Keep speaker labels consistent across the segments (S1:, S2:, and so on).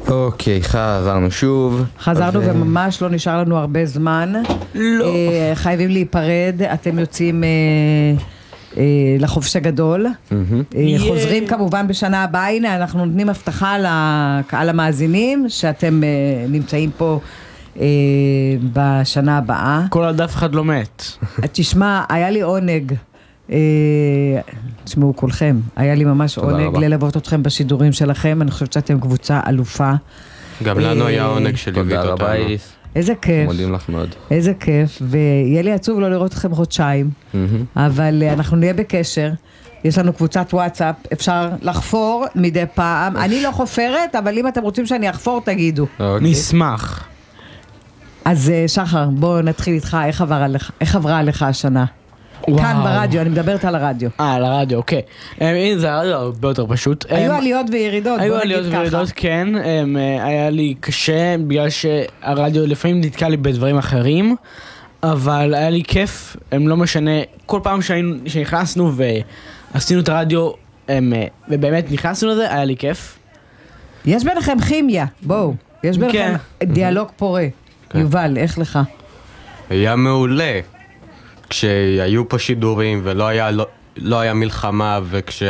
S1: אוקיי, חזרנו שוב.
S2: חזרנו וממש לא נשאר לנו הרבה זמן.
S3: לא.
S2: חייבים להיפרד, אתם יוצאים לחופש הגדול. חוזרים כמובן בשנה הבאה. הנה, אנחנו נותנים הבטחה לקהל המאזינים שאתם נמצאים פה בשנה הבאה.
S3: כל עוד אף אחד לא מת.
S2: תשמע, היה לי עונג. תשמעו כולכם, היה לי ממש עונג ללוות אתכם בשידורים שלכם. אני חושבת שאתם קבוצה אלופה.
S4: גם לנו היה עונג שליווית אותנו.
S1: תודה רבה איריס.
S2: איזה כיף.
S1: מודים לך מאוד.
S2: איזה כיף, ויהיה לי עצוב לא לראות אתכם חודשיים, אבל אנחנו נהיה בקשר. יש לנו קבוצת וואטסאפ, אפשר לחפור מדי פעם. אני לא חופרת, אבל אם אתם רוצים שאני אחפור, תגידו.
S3: נשמח.
S2: אז שחר, בוא נתחיל איתך, איך עברה עליך השנה? כאן ברדיו, אני מדברת על הרדיו.
S3: על הרדיו, אוקיי. הנה זה הרדיו הרבה יותר פשוט.
S2: היו עליות וירידות,
S3: היו עליות וירידות, כן. היה לי קשה בגלל שהרדיו לפעמים נתקע לי בדברים אחרים, אבל היה לי כיף, לא משנה, כל פעם שנכנסנו ועשינו את הרדיו, ובאמת נכנסנו לזה, היה לי כיף.
S2: יש ביניכם כימיה, בואו. יש ביניכם דיאלוג פורה. יובל, איך לך?
S4: היה מעולה. כשהיו פה שידורים ולא היה מלחמה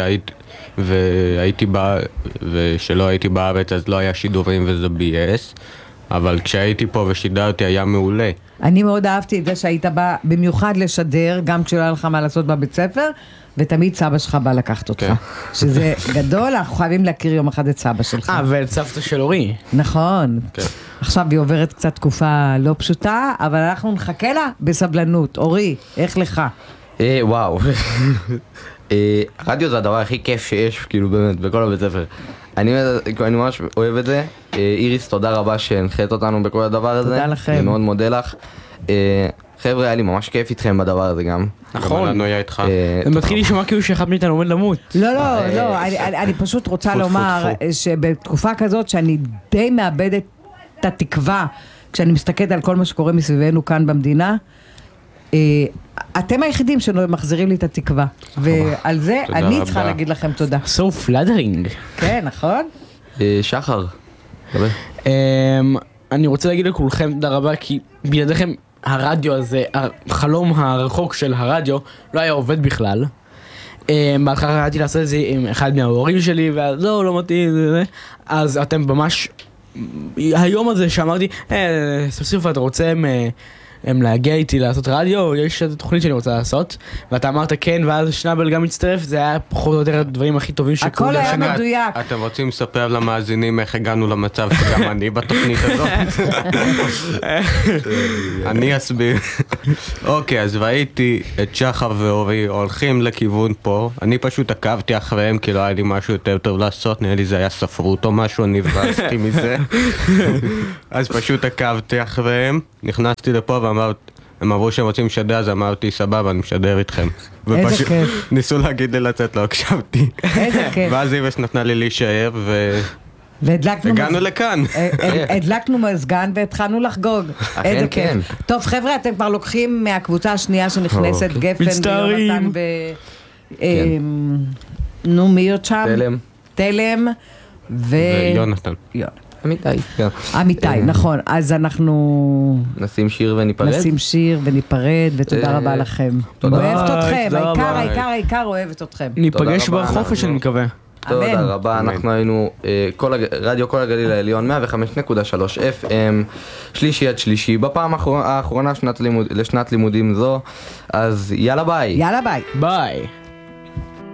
S4: ושלא הייתי בארץ אז לא היה שידורים וזה BS, אבל כשהייתי פה ושידרתי היה מעולה.
S2: אני מאוד אהבתי את זה שהיית בא במיוחד לשדר, גם כשלא היה לך מה לעשות בבית ספר, ותמיד סבא שלך בא לקחת אותך. שזה גדול, אנחנו חייבים להכיר יום אחד את סבא שלך.
S3: ואת סבתא של אורי.
S2: נכון. עכשיו היא עוברת קצת תקופה לא פשוטה, אבל אנחנו נחכה לה בסבלנות. אורי, איך לך?
S1: וואו. רדיו זה הדבר הכי כיף שיש, כאילו באמת, בכל הבית ספר. אני ממש אוהב את זה. איריס, תודה רבה שהנחית אותנו בכל הדבר הזה.
S2: תודה לכם.
S1: אני מאוד מודה לך. חבר'ה, היה לי ממש כיף איתכם בדבר הזה גם.
S3: נכון.
S4: לנו היה איתך.
S3: זה מתחיל לשמוע כאילו שאחד מאיתנו עומד למות.
S2: לא, אני פשוט רוצה לומר שבתקופה כזאת שאני די מאבדת את התקווה, כשאני מסתכלת על כל מה שקורה מסביבנו כאן במדינה, אתם היחידים שמחזירים לי את התקווה, ועל זה אני צריכה להגיד לכם תודה.
S3: So flattering. כן,
S2: נכון?
S1: שחר,
S3: אני רוצה להגיד לכולכם תודה רבה, כי בלעדיכם הרדיו הזה, החלום הרחוק של הרדיו, לא היה עובד בכלל. בהתחלה רציתי לעשות את זה עם אחד מההורים שלי, ואז לא מתאים, אז אתם ממש, היום הזה שאמרתי, ספסיף, אתה רוצה להגיע איתי לעשות רדיו, יש את התוכנית שאני רוצה לעשות, ואתה אמרת כן, ואז שנאבל גם מצטרף, זה היה פחות או יותר הדברים הכי טובים שקרו.
S2: הכל היה מדויק.
S4: אתם רוצים לספר למאזינים איך הגענו למצב שגם אני בתוכנית הזאת? אני אסביר. אוקיי, אז ראיתי את שחר ואורי הולכים לכיוון פה, אני פשוט עקבתי אחריהם כי לא היה לי משהו יותר טוב לעשות, נראה לי זה היה ספרות או משהו, אני הבאסתי מזה. אז פשוט עקבתי אחריהם, נכנסתי לפה הם אמרו שהם רוצים לשדר, אז אמרתי סבבה, אני משדר איתכם.
S2: איזה כיף.
S4: ניסו להגיד לי לצאת, לא הקשבתי.
S2: איזה כיף.
S4: ואז איבש נתנה לי להישאר והגענו לכאן.
S2: הדלקנו מזגן והתחלנו לחגוג. איזה כיף. טוב חבר'ה, אתם כבר לוקחים מהקבוצה השנייה שנכנסת, גפן ויונתן נו מי עוד שם? תלם
S4: ויונתן.
S1: אמיתי,
S2: נכון. אז אנחנו
S1: נשים שיר
S2: וניפרד, ותודה רבה לכם. אוהבת אתכם, העיקר אוהבת אתכם.
S3: ניפגש בחופש אני מקווה.
S1: תודה רבה, אנחנו היינו רדיו כל הגליל העליון 105.3 FM, שלישי עד שלישי, בפעם האחרונה לשנת לימודים זו, אז יאללה ביי.
S2: יאללה ביי.
S3: ביי.